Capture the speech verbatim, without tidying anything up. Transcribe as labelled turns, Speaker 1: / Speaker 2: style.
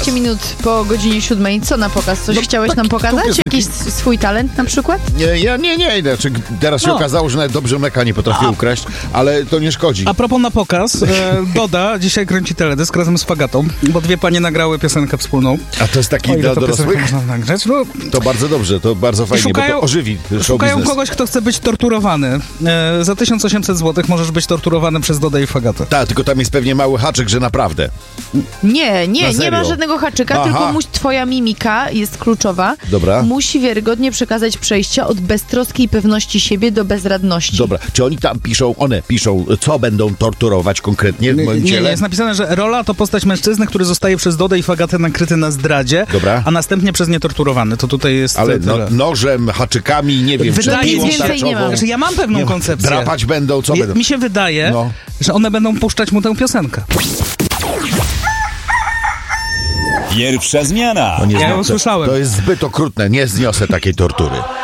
Speaker 1: dwanaście minut po godzinie siódmej. Co na pokaz? Coś
Speaker 2: No,
Speaker 1: chciałeś
Speaker 2: tak,
Speaker 1: nam pokazać?
Speaker 2: to
Speaker 1: Jakiś swój talent na przykład?
Speaker 3: Nie, ja nie, nie. Znaczy, teraz się
Speaker 2: No.
Speaker 3: okazało, że nawet dobrze mleka nie potrafię
Speaker 2: A-
Speaker 3: ukraść, ale to nie szkodzi.
Speaker 2: A propos na pokaz, e, Doda dzisiaj kręci teledysk razem z Fagatą, bo dwie panie nagrały piosenkę wspólną.
Speaker 3: A to jest taki
Speaker 2: O ile
Speaker 3: dla
Speaker 2: to piosenkę
Speaker 3: dorosłych?
Speaker 2: można nagrać? No,
Speaker 3: To bardzo dobrze, to bardzo fajnie,
Speaker 2: szukają-
Speaker 3: bo to ożywi show
Speaker 2: szukają
Speaker 3: biznes.
Speaker 2: kogoś, kto chce być torturowany. E, za tysiąc osiemset złotych możesz być torturowany przez Dodę i Fagatę.
Speaker 3: Tak, tylko tam jest pewnie mały haczyk, że naprawdę.
Speaker 1: Nie,
Speaker 3: Na
Speaker 1: nie, nie
Speaker 3: serio?
Speaker 1: ma żadnego haczyka,
Speaker 3: Aha.
Speaker 1: tylko muś, twoja mimika jest kluczowa.
Speaker 3: Dobra.
Speaker 1: Musi wiarygodnie przekazać przejście od beztroskiej pewności siebie do bezradności.
Speaker 3: Dobra, czy oni tam piszą, one piszą, co będą torturować konkretnie w
Speaker 2: Nie,
Speaker 3: moim
Speaker 2: nie,
Speaker 3: ciele?
Speaker 2: jest napisane, że rola to postać mężczyzny, który zostaje przez Dodę i Fagatę nakryty na zdradzie,
Speaker 3: Dobra.
Speaker 2: a następnie przez nie torturowany. To tutaj jest
Speaker 3: Ale no,
Speaker 2: tyle.
Speaker 3: nożem, haczykami, nie wiem,
Speaker 2: Wydaje
Speaker 3: czy piłą
Speaker 2: mi się,
Speaker 1: więcej nie
Speaker 3: tarczową.
Speaker 1: mam.
Speaker 2: Znaczy, ja mam pewną
Speaker 3: Nie,
Speaker 2: koncepcję.
Speaker 3: Drapać będą, co
Speaker 2: Je,
Speaker 3: będą?
Speaker 2: mi się wydaje,
Speaker 3: No.
Speaker 2: że one będą puszczać mu tę piosenkę.
Speaker 4: Pierwsza zmiana.
Speaker 3: Nie
Speaker 2: Ja ją
Speaker 3: zniosę.
Speaker 2: słyszałem.
Speaker 3: To jest zbyt okrutne, nie zniosę takiej tortury.